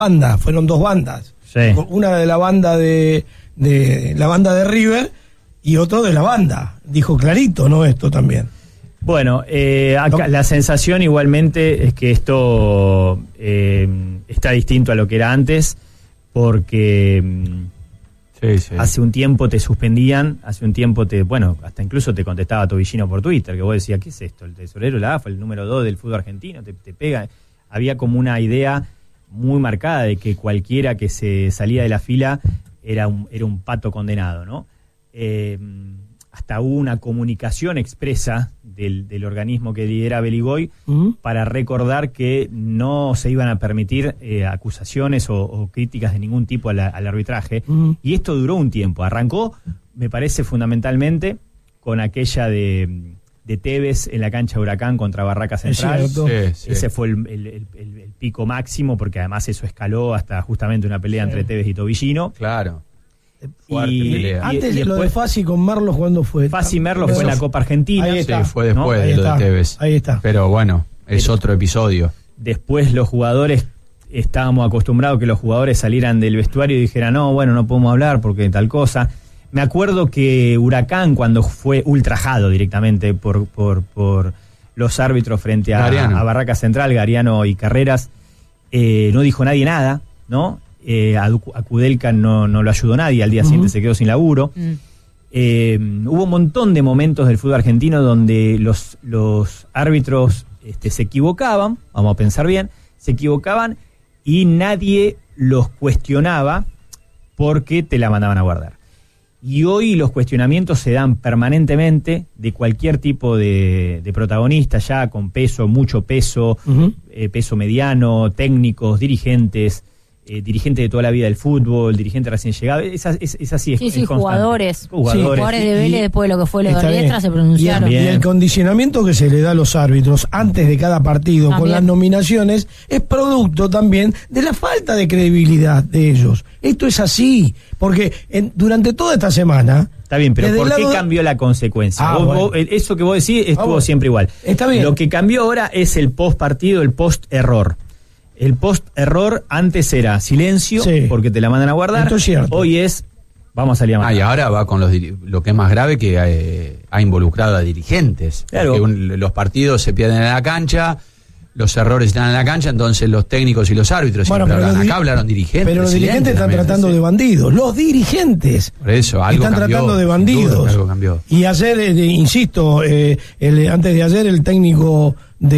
banda, fueron dos bandas. Sí. Una de la banda de la banda de River y otro de la banda. Dijo clarito, ¿no? Esto también. Bueno, acá la sensación igualmente es que esto está distinto a lo que era antes, porque hace un tiempo te suspendían, hace un tiempo hasta incluso te contestaba Tobillino por Twitter, que vos decías, ¿qué es esto? El tesorero de la AFA, el número 2 del fútbol argentino, te pega. Había como una idea muy marcada de que cualquiera que se salía de la fila era un pato condenado, ¿no? Hasta hubo una comunicación expresa del organismo que lidera Beligoy para recordar que no se iban a permitir acusaciones o críticas de ningún tipo al arbitraje. Y esto duró un tiempo. Arrancó, me parece, fundamentalmente con aquella de Tevez en la cancha de Huracán contra Barraca Central. Ese fue el pico máximo, porque además eso escaló hasta justamente una pelea entre Tevez y Tobillino. Claro. Antes lo de Fassi con Merlo, ¿cuándo fue? Fassi Merlo fue en la Copa Argentina. Ahí está. Sí, fue después, ¿no? De lo de Tevez. Ahí está. Pero bueno, es otro episodio. Después los jugadores, estábamos acostumbrados que los jugadores salieran del vestuario y dijeran, no podemos hablar porque tal cosa. Me acuerdo que Huracán, cuando fue ultrajado directamente por los árbitros frente a Barraca Central, Gariano y Carreras, no dijo nadie nada, ¿no? A Kudelka no lo ayudó nadie, al día siguiente se quedó sin laburo. Hubo un montón de momentos del fútbol argentino donde los árbitros se equivocaban, vamos a pensar bien, se equivocaban y nadie los cuestionaba porque te la mandaban a guardar. Y hoy los cuestionamientos se dan permanentemente de cualquier tipo de protagonista, ya con peso, mucho peso, peso mediano, técnicos, dirigentes de toda la vida del fútbol, dirigente recién llegado, es así. Sí, jugadores Jugadores de Vélez, después de lo que fue lo de Riestra, se pronunciaron. Y el condicionamiento que se le da a los árbitros antes de cada partido también, con las nominaciones, es producto también de la falta de credibilidad de ellos. Esto es así, porque durante toda esta semana... Está bien, pero ¿por qué cambió la consecuencia? Eso que vos decís estuvo siempre igual. Está bien. Lo que cambió ahora es el post partido, el post error. El post-error antes era silencio, porque te la mandan a guardar. Esto es cierto. Hoy es, vamos a salir a matar. Y ahora va con lo que es más grave, que ha involucrado a dirigentes. Claro. Porque los partidos se pierden en la cancha, los errores están en la cancha, entonces los técnicos y los árbitros acá hablaron dirigentes. Pero los dirigentes están tratando de bandidos. Los dirigentes por eso, algo están cambió, tratando de bandidos. Algo cambió. Y ayer, insisto, antes de ayer el técnico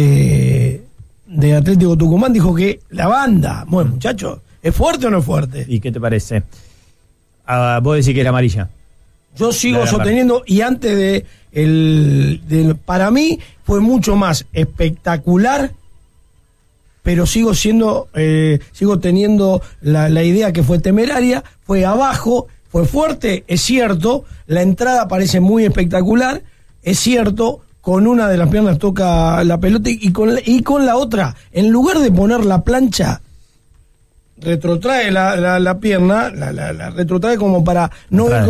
de Atlético Tucumán dijo que la banda, bueno, muchachos, ¿es fuerte o no es fuerte? ¿Y qué te parece? Vos decís que era amarilla. Yo sigo sosteniendo, y antes para mí fue mucho más espectacular, pero sigo teniendo la idea que fue temeraria, fue abajo, fue fuerte, es cierto, la entrada parece muy espectacular, es cierto. Con una de las piernas toca la pelota y con la otra, en lugar de poner la plancha, retrotrae la pierna, la retrotrae como para no ir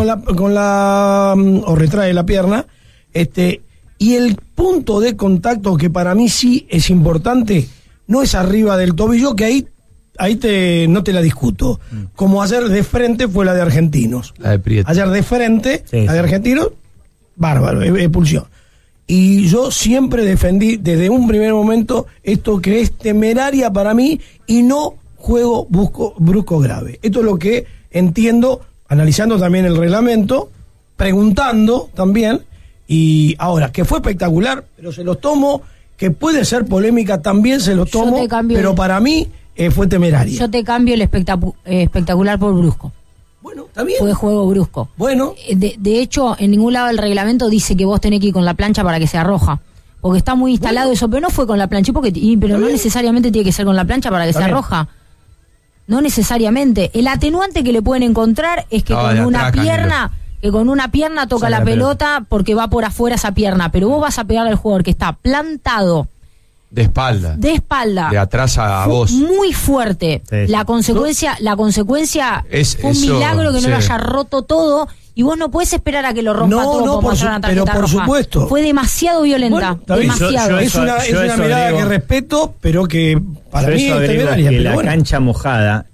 o retrae la pierna, y el punto de contacto que para mí sí es importante, no es arriba del tobillo, que ahí no te la discuto. Como ayer de frente fue la de Argentinos. La de Prieto. Ayer de frente, la de Argentinos, bárbaro, expulsión. Y yo siempre defendí desde un primer momento esto que es temeraria para mí y no juego brusco grave. Esto es lo que entiendo, analizando también el reglamento, preguntando también, y ahora, que fue espectacular, pero se los tomo, que puede ser polémica, también se los tomo, pero para mí fue temeraria. Yo te cambio el espectacular por brusco. Bueno, está bien. Fue juego brusco. Bueno. De hecho, en ningún lado del reglamento dice que vos tenés que ir con la plancha para que sea roja. Porque está muy instalado eso, pero no fue con la plancha. Pero no necesariamente tiene que ser con la plancha para que sea roja. No necesariamente. El atenuante que le pueden encontrar es que con una pierna toca la pelota porque va por afuera esa pierna. Pero vos vas a pegarle al jugador que está plantado. De espalda. De atrás a vos. Muy fuerte. Sí. La consecuencia es fue un milagro que no lo haya roto todo Y vos no podés esperar a que lo rompa todo para mostrar una tarjeta pero por roja. supuesto. Fue demasiado violenta. Bueno, demasiado. Es una mirada que respeto, pero que para mí es temeraria. Que la cancha mojada